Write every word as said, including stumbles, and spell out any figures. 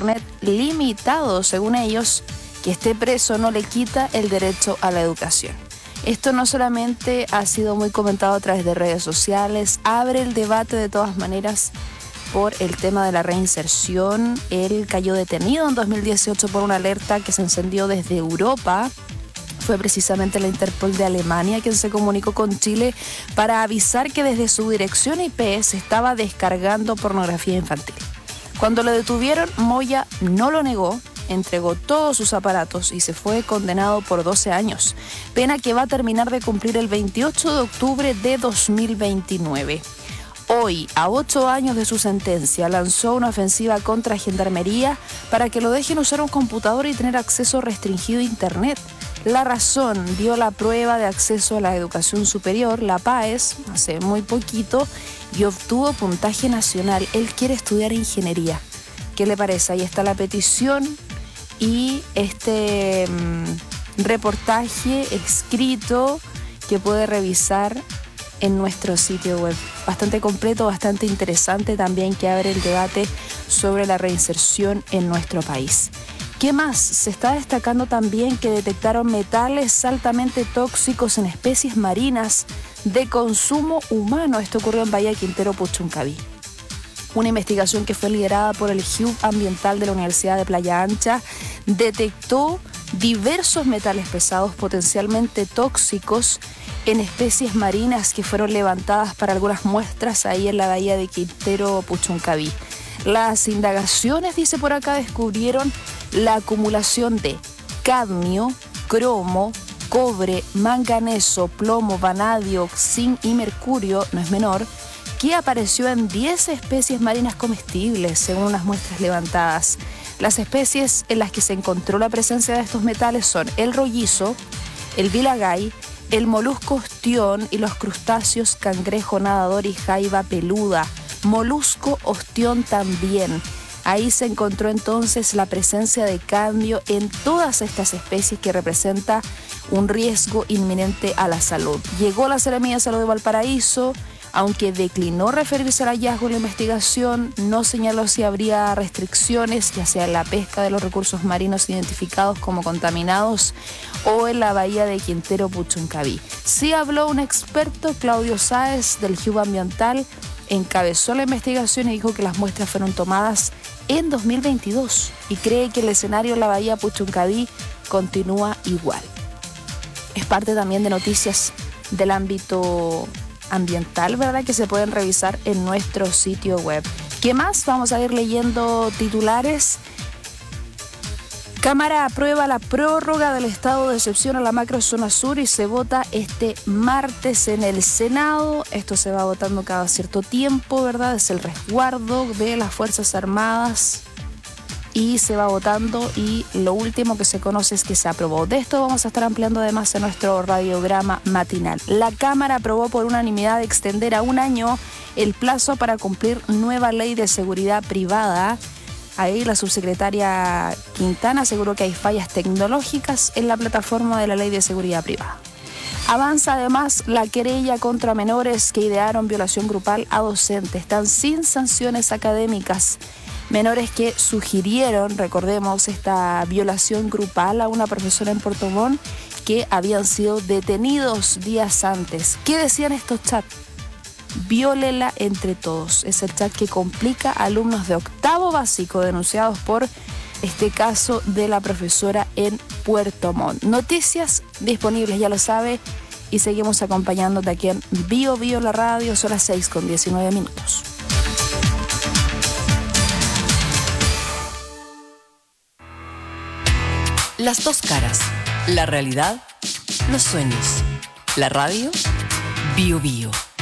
internet limitado. Según ellos, que esté preso no le quita el derecho a la educación. Esto no solamente ha sido muy comentado a través de redes sociales, abre el debate de todas maneras por el tema de la reinserción. Él cayó detenido en dos mil dieciocho por una alerta que se encendió desde Europa. Fue precisamente la Interpol de Alemania quien se comunicó con Chile para avisar que desde su dirección I P se estaba descargando pornografía infantil. Cuando lo detuvieron, Moya no lo negó, entregó todos sus aparatos y se fue condenado por doce años, pena que va a terminar de cumplir el veintiocho de octubre de dos mil veintinueve. Hoy, a ocho años de su sentencia, lanzó una ofensiva contra Gendarmería para que lo dejen usar un computador y tener acceso restringido a Internet. La Razón dio la prueba de acceso a la educación superior, la PAES, hace muy poquito, y obtuvo puntaje nacional. Él quiere estudiar ingeniería. ¿Qué le parece? Ahí está la petición y este mmm, reportaje escrito que puede revisar en nuestro sitio web. Bastante completo, bastante interesante también, que abre el debate sobre la reinserción en nuestro país. ¿Qué más? Se está destacando también que detectaron metales altamente tóxicos en especies marinas de consumo humano. Esto ocurrió en Bahía Quintero, Puchuncaví. Una investigación que fue liderada por el H U B ambiental de la Universidad de Playa Ancha detectó diversos metales pesados potencialmente tóxicos en especies marinas que fueron levantadas para algunas muestras ahí en la Bahía de Quintero, Puchuncaví. Las indagaciones, dice por acá, descubrieron la acumulación de cadmio, cromo, cobre, manganeso, plomo, vanadio, zinc y mercurio, no es menor, que apareció en diez especies marinas comestibles, según unas muestras levantadas. Las especies en las que se encontró la presencia de estos metales son el rollizo, el vilagay, el molusco ostión y los crustáceos cangrejo nadador y jaiba peluda. Molusco ostión también. Ahí se encontró entonces la presencia de cadmio en todas estas especies, que representa un riesgo inminente a la salud. Llegó la Seremía de Salud de Valparaíso, aunque declinó referirse al hallazgo en la investigación, no señaló si habría restricciones, ya sea en la pesca de los recursos marinos identificados como contaminados o en la bahía de Quintero, Puchuncaví. Sí habló un experto, Claudio Sáez, del H U B ambiental, encabezó la investigación y dijo que las muestras fueron tomadas en dos mil veintidós y cree que el escenario en la bahía Puchuncaví continúa igual. Es parte también de noticias del ámbito ambiental, ¿verdad?, que se pueden revisar en nuestro sitio web. ¿Qué más? Vamos a ir leyendo titulares. Cámara aprueba la prórroga del estado de excepción a la macrozona sur y se vota este martes en el Senado. Esto se va votando cada cierto tiempo, ¿verdad? Es el resguardo de las Fuerzas Armadas y se va votando, y lo último que se conoce es que se aprobó. De esto vamos a estar ampliando además en nuestro radiograma matinal. La Cámara aprobó por unanimidad extender a un año el plazo para cumplir nueva ley de seguridad privada. Ahí la subsecretaria Quintana aseguró que hay fallas tecnológicas en la plataforma de la Ley de Seguridad Privada. Avanza además la querella contra menores que idearon violación grupal a docentes. Están sin sanciones académicas. Menores que sugirieron, recordemos, esta violación grupal a una profesora en Puerto Montt, que habían sido detenidos días antes. ¿Qué decían estos chats? Viólela entre todos. Es el chat que complica a alumnos de octavo básico denunciados por este caso de la profesora en Puerto Montt. Noticias disponibles, ya lo sabe, y seguimos acompañándote aquí en Bio Bio la radio. Son las seis con diecinueve minutos. Las dos caras, la realidad, los sueños. La radio, Bio Bio.